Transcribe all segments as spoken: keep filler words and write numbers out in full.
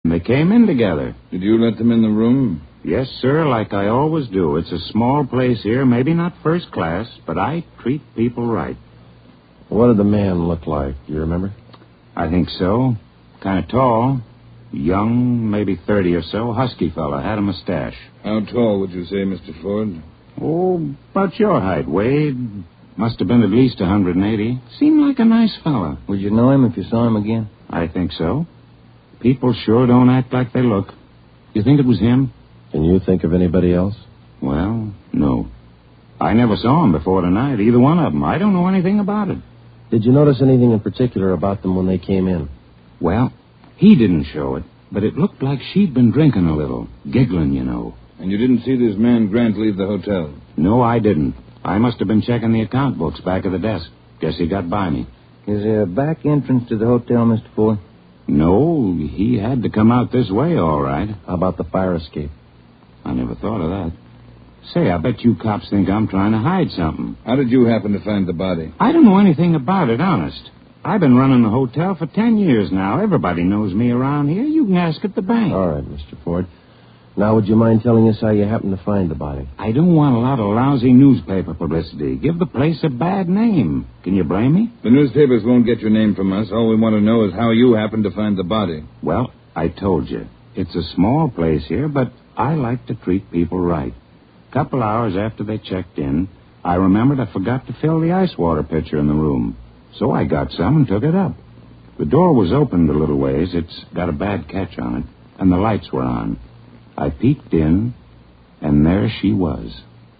They came in together. Did you let them in the room? Yes, sir, like I always do. It's a small place here, maybe not first class, but I treat people right. What did the man look like? Do you remember? I think so. Kind of tall. Young, maybe thirty or so. Husky fella. Had a mustache. How tall would you say, Mister Ford? Oh, about your height, Wade. Must have been at least one hundred eighty. Seemed like a nice fella. Would you know him if you saw him again? I think so. People sure don't act like they look. You think it was him? Can you think of anybody else? Well, no. I never saw him before tonight, either one of them. I don't know anything about it. Did you notice anything in particular about them when they came in? Well, he didn't show it, but it looked like she'd been drinking a little. Giggling, you know. And you didn't see this man Grant leave the hotel? No, I didn't. I must have been checking the account books back of the desk. Guess he got by me. Is there a back entrance to the hotel, Mister Ford? No, he had to come out this way, all right. How about the fire escape? I never thought of that. Say, I bet you cops think I'm trying to hide something. How did you happen to find the body? I don't know anything about it, honest. I've been running the hotel for ten years now. Everybody knows me around here. You can ask at the bank. All right, Mister Ford. Now, would you mind telling us how you happened to find the body? I don't want a lot of lousy newspaper publicity. Give the place a bad name. Can you blame me? The newspapers won't get your name from us. All we want to know is how you happened to find the body. Well, I told you. It's a small place here, but I like to treat people right. A couple hours after they checked in, I remembered I forgot to fill the ice water pitcher in the room. So I got some and took it up. The door was opened a little ways. It's got a bad catch on it, and the lights were on. I peeked in, and there she was.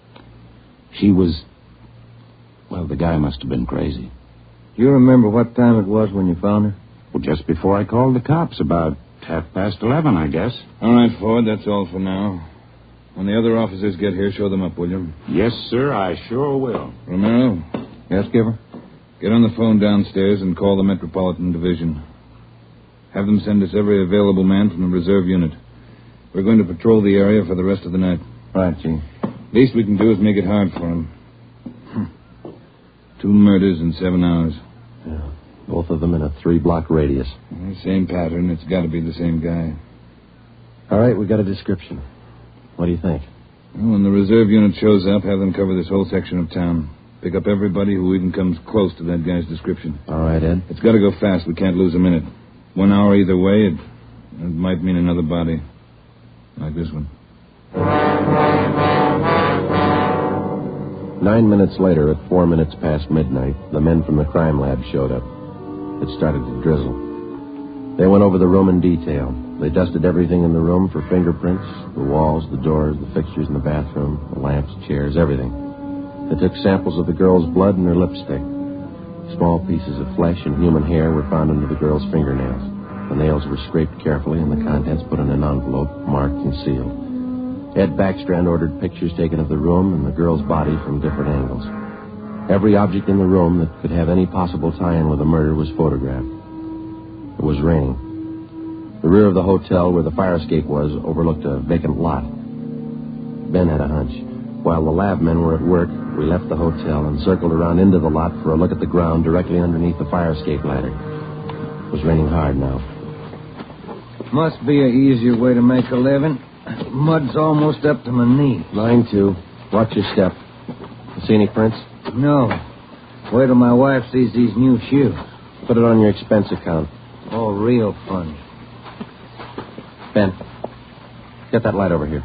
She was... Well, the guy must have been crazy. Do you remember what time it was when you found her? Well, just before I called the cops, about half past eleven, I guess. All right, Ford, that's all for now. When the other officers get here, show them up, will you? Yes, sir, I sure will. Romero? Yes, Skipper? Get on the phone downstairs and call the Metropolitan Division. Have them send us every available man from the reserve unit. We're going to patrol the area for the rest of the night. Right, Chief. Least we can do is make it hard for him. Two murders in seven hours. Yeah, both of them in a three-block radius. Same pattern. It's got to be the same guy. All right, we got a description. What do you think? Well, when the reserve unit shows up, have them cover this whole section of town. Pick up everybody who even comes close to that guy's description. All right, Ed. It's got to go fast. We can't lose a minute. One hour either way, it, it might mean another body. Like this one. Nine minutes later, at four minutes past midnight, the men from the crime lab showed up. It started to drizzle. They went over the room in detail. They dusted everything in the room for fingerprints, the walls, the doors, the fixtures in the bathroom, the lamps, chairs, everything. They took samples of the girl's blood and her lipstick. Small pieces of flesh and human hair were found under the girl's fingernails. The nails were scraped carefully and the contents put in an envelope, marked and sealed. Ed Backstrand ordered pictures taken of the room and the girl's body from different angles. Every object in the room that could have any possible tie-in with the murder was photographed. It was raining. The rear of the hotel where the fire escape was overlooked a vacant lot. Ben had a hunch. While the lab men were at work, we left the hotel and circled around into the lot for a look at the ground directly underneath the fire escape ladder. It was raining hard now. Must be an easier way to make a living. Mud's almost up to my knee. Mine, too. Watch your step. You see any prints? No. Wait till my wife sees these new shoes. Put it on your expense account. Oh, real funny. Ben, get that light over here.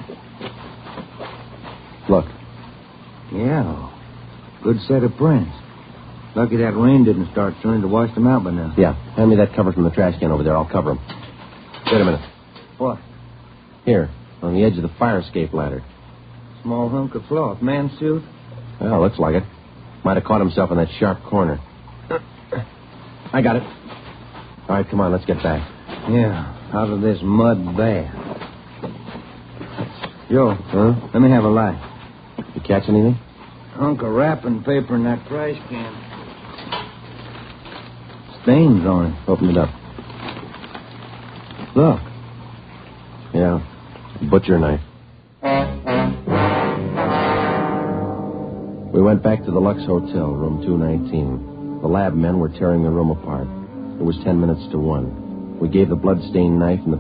Look. Yeah. Good set of prints. Lucky that rain didn't start turning to wash them out by now. Yeah. Hand me that cover from the trash can over there. I'll cover them. Wait a minute. What? Here, on the edge of the fire escape ladder. Small hunk of cloth. Man's suit? Well, looks like it. Might have caught himself in that sharp corner. I got it. All right, come on, let's get back. Yeah, out of this mud bath. Joe, Huh? let me have a light. You catch anything? Hunk of wrapping paper in that trash can. Stains on it. Open it up. Look. Yeah, butcher knife. We went back to the Lux Hotel, room two nineteen. The lab men were tearing the room apart. It was ten minutes to one. We gave the blood-stained knife and the